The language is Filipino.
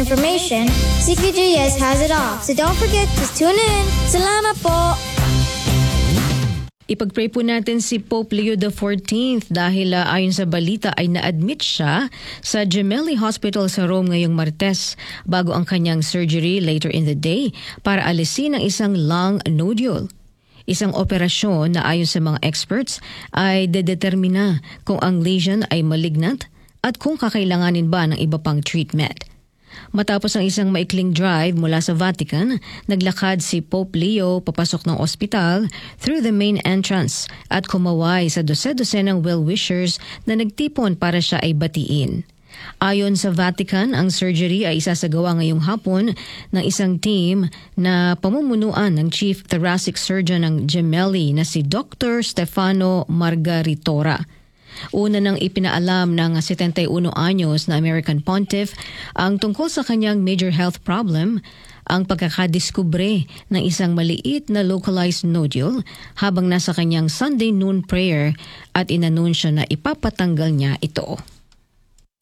information, CQGS has it all. So don't forget to tune in. Salamat po! Ipag-pray po natin si Pope Leo XIV dahil ayon sa balita ay na-admit siya sa Gemelli Hospital sa Rome ngayong Martes bago ang kanyang surgery later in the day para alisin ang isang lung nodule. Isang operasyon na ayon sa mga experts ay dedetermina kung ang lesion ay malignant at kung kakailanganin ba ng iba pang treatment. Matapos ang isang maikling drive mula sa Vatican, naglakad si Pope Leo papasok ng ospital through the main entrance at kumaway sa dose-dosenang well-wishers na nagtipon para siya ay batiin. Ayon sa Vatican, ang surgery ay isasagawa ngayong hapon ng isang team na pamumunuan ng Chief Thoracic Surgeon ng Gemelli na si Dr. Stefano Margaritora. Una nang ipinaalam ng 71 anyos na American Pontiff ang tungkol sa kanyang major health problem, ang pagkakadiskubre ng isang maliit na localized nodule habang nasa kanyang Sunday noon prayer at inanunsyo na ipapatanggal niya ito.